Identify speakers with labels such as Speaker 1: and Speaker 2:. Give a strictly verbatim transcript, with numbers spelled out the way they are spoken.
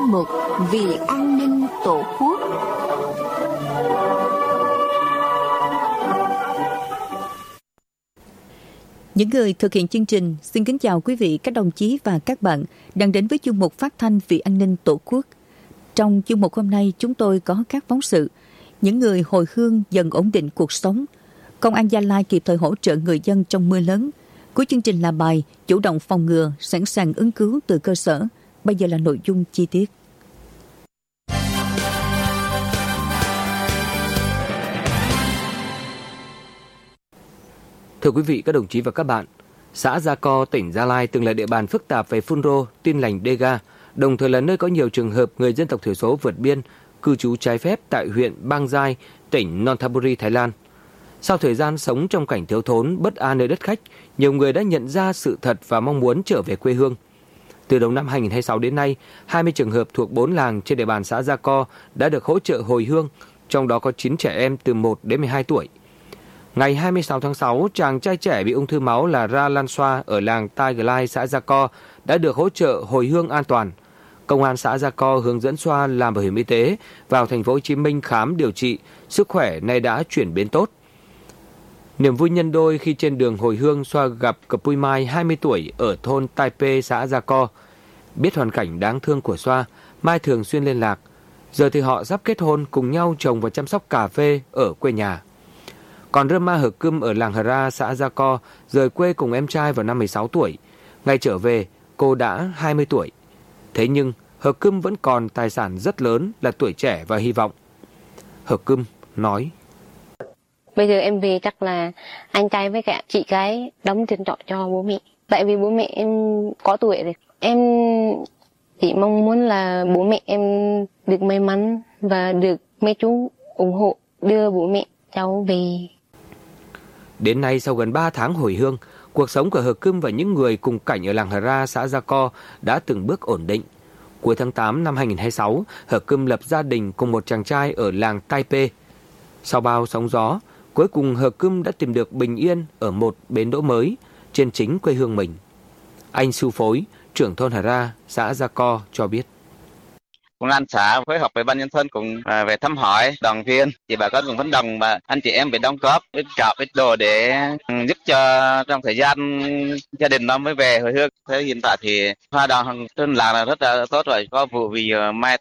Speaker 1: mục Vì an ninh Tổ quốc.
Speaker 2: Những người thực hiện chương trình xin kính chào quý vị, các đồng chí và các bạn đang đến với chương mục phát thanh Vì an ninh Tổ quốc. Trong chương mục hôm nay chúng tôi có các phóng sự những người hồi hương dần ổn định cuộc sống, Công an Gia Lai kịp thời hỗ trợ người dân trong mưa lớn. Cuối chương trình là bài chủ động phòng ngừa, sẵn sàng ứng cứu từ cơ sở. Bây giờ là nội dung chi tiết.
Speaker 3: Thưa quý vị, các đồng chí và các bạn, xã Gia Co, tỉnh Gia Lai từng là địa bàn phức tạp về phun rô, tin lành Dega, đồng thời là nơi có nhiều trường hợp người dân tộc thiểu số vượt biên, cư trú trái phép tại huyện Bang Giai, tỉnh Nonthaburi, Thái Lan. Sau thời gian sống trong cảnh thiếu thốn, bất an nơi đất khách, nhiều người đã nhận ra sự thật và mong muốn trở về quê hương. Từ đầu năm hai không hai sáu đến nay, hai mươi trường hợp thuộc bốn làng trên địa bàn xã Gia Co đã được hỗ trợ hồi hương, trong đó có chín trẻ em từ một đến mười hai tuổi. Ngày hai mươi sáu tháng sáu, chàng trai trẻ bị ung thư máu là Ra Lan Xoa ở làng Tai Glai, xã Gia Co đã được hỗ trợ hồi hương an toàn. Công an xã Gia Co hướng dẫn Xoa làm bảo hiểm y tế, vào thành phố Hồ Chí Minh khám điều trị, sức khỏe nay đã chuyển biến tốt. Niềm vui nhân đôi khi trên đường hồi hương, Xoa gặp cặp Pui Mai hai mươi tuổi ở thôn Tai Pê, xã Gia Co. Biết hoàn cảnh đáng thương của Xoa, Mai thường xuyên liên lạc. Giờ thì họ sắp kết hôn, cùng nhau trồng và chăm sóc cà phê ở quê nhà. Còn Rama Hờ Câm ở làng Hờ Ra, xã Gia Co, rời quê cùng em trai vào năm mười sáu tuổi. Ngày trở về, cô đã hai mươi tuổi. Thế nhưng, Hờ Câm vẫn còn tài sản rất lớn là tuổi trẻ và hy vọng. Hờ Câm nói:
Speaker 4: Bây giờ em về chắc là anh trai với cả chị gái đóng tiền trọ cho bố mẹ. Tại vì bố mẹ em có tuổi rồi. Em chỉ mong muốn là bố mẹ em được may mắn và được mấy chú ủng hộ đưa bố mẹ cháu về.
Speaker 3: Đến nay, sau gần ba tháng hồi hương, cuộc sống của Hờ Câm và những người cùng cảnh ở làng Hờ Ra, xã Gia Co đã từng bước ổn định. Cuối tháng tám năm hai không hai sáu, Hờ Câm lập gia đình cùng một chàng trai ở làng Tai Pê. Sau bao sóng gió, cuối cùng Hờ Câm đã tìm được bình yên ở một bến đỗ mới trên chính quê hương mình. Anh Su Phối, trưởng thôn Hờ Ra, xã Gia Co cho biết:
Speaker 5: Công an xã phối hợp với ban nhân dân cùng à, về thăm hỏi, động viên, thì bà con cùng vận động mà anh chị em phải đóng góp ít gạo ít đồ để um, giúp cho trong thời gian gia đình nó mới về hồi hương. Thế hiện tại thì hoa đào trên làng là rất là tốt rồi, có vụ vì uh, mai